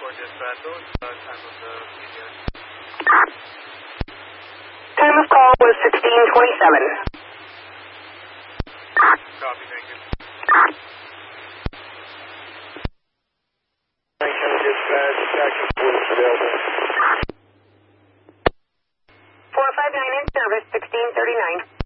dispatch. What was the time of the PDS? Time of call was 16:27. Copy, thank you. Dispatch, Jackson Police available. 459 in service, 1639.